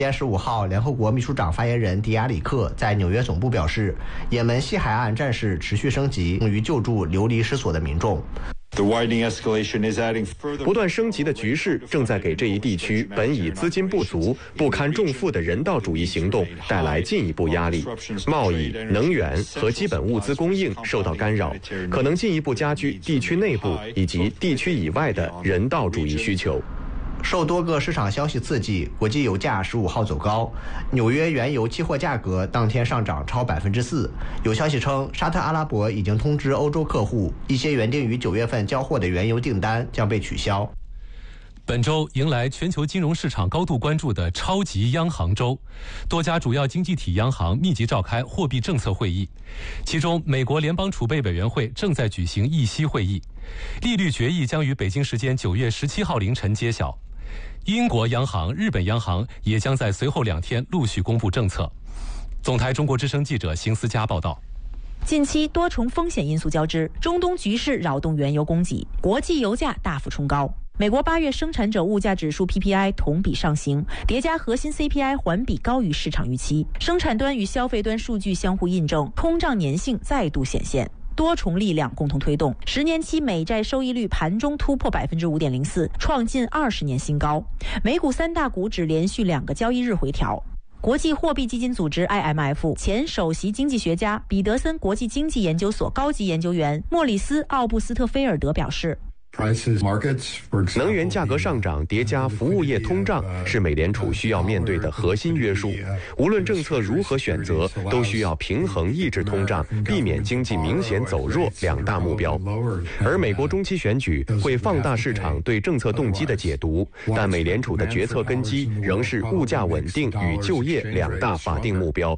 15号，联合国秘书长发言人迪亚里克在纽约总部表示，也门西海岸战事持续升级，用于救助流离失所的民众。 不断升级的局势正在给这一地区本已资金不足、不堪重负的人道主义行动带来进一步压力，贸易、能源和基本物资供应受到干扰，可能进一步加剧地区内部以及地区以外的人道主义需求。 受多个市场消息刺激，国际油价15号走高，纽约原油期货价格当天上涨超4%。有消息称，沙特阿拉伯已经通知欧洲客户，一些原定于9月份交货的原油订单将被取消。 本周迎来全球金融市场高度关注的超级央行周，多家主要经济体央行密集召开货币政策会议，其中美国联邦储备委员会正在举行议息会议，利率决议将于北京时间9月17号凌晨揭晓。英国央行、日本央行也将在随后2天陆续公布政策。总台中国之声记者邢思佳报道。 近期多重风险因素交织，中东局势扰动原油供给，国际油价大幅冲高。美国8月生产者物价指数 PPI 同比上行，叠加核心 CPI 环比高于市场预期，生产端与消费端数据相互印证，通胀粘性再度显现。多重力量共同推动，10年期美债收益率盘中突破 5.04%， 创近20年新高。美股3大股指连续2个交易日回调。国际货币基金组织 IMF 前首席经济学家、彼得森国际经济研究所高级研究员莫里斯·奥布斯特菲尔德表示， 能源价格上涨叠加服务业通胀是美联储需要面对的核心约束。无论政策如何选择，都需要平衡抑制通胀，避免经济明显走弱2大目标。而美国中期选举会放大市场对政策动机的解读，但美联储的决策根基仍是物价稳定与就业2大法定目标。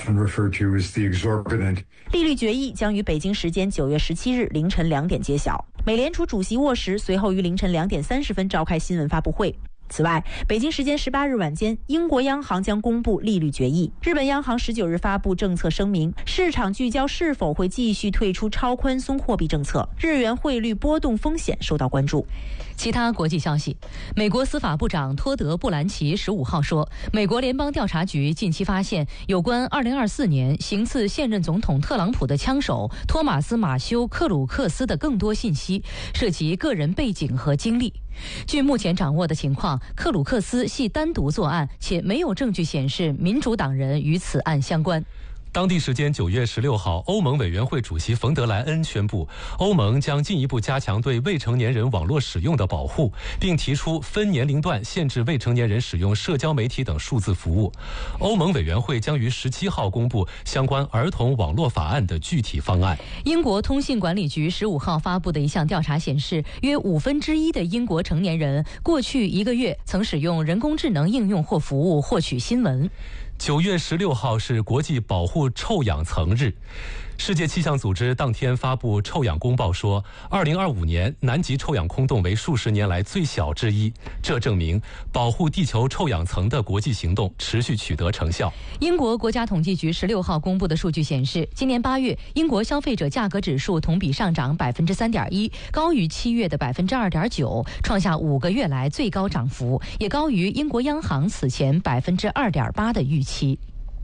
利率决议将于北京时间9月17日凌晨2点揭晓。美联储主席沃什随后于凌晨2点30分召开新闻发布会。此外，北京时间18日晚间，英国央行将公布利率决议。日本央行19日发布政策声明，市场聚焦是否会继续退出超宽松货币政策，日元汇率波动风险受到关注。 其他国际消息，美国司法部长托德·布兰奇15号说，美国联邦调查局近期发现有关2024年行刺现任总统特朗普的枪手托马斯·马修·克鲁克斯的更多信息，涉及个人背景和经历。据目前掌握的情况，克鲁克斯系单独作案，且没有证据显示民主党人与此案相关。 当地时间9月16号，欧盟委员会主席冯德莱恩宣布，欧盟将进一步加强对未成年人网络使用的保护，并提出分年龄段限制未成年人使用社交媒体等数字服务。欧盟委员会将于17号公布相关儿童网络法案的具体方案。 英国通信管理局15号发布的一项调查显示，约1/5的英国成年人过去1个月曾使用人工智能应用或服务获取新闻。 9月16号是国际保护臭氧层日。世界气象组织当天发布臭氧公报说，2025年南极臭氧空洞为数十年来最小之一，这证明保护地球臭氧层的国际行动持续取得成效。 英国国家统计局16号公布的数据显示，今年8月英国消费者价格指数同比上涨3.1%，高于7月的2.9%，创下5个月来最高涨幅，也高于英国央行此前2.8%的预期。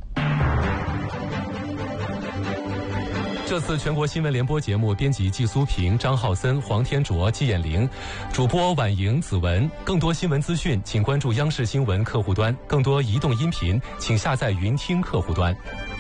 这次全国新闻联播节目编辑季苏平、张浩森、黄天卓、季艳玲，主播婉莹、子文。更多新闻资讯，请关注央视新闻客户端；更多移动音频，请下载云听客户端。